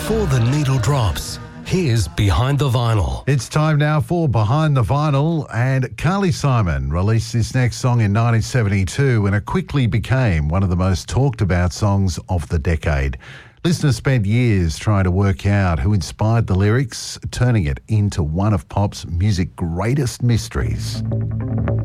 Before the needle drops, here's Behind the Vinyl. It's time now for Behind the Vinyl, and Carly Simon released this next song in 1972 and it quickly became one of the most talked about songs of the decade. Listeners spent years trying to work out who inspired the lyrics, turning it into one of pop's music greatest mysteries.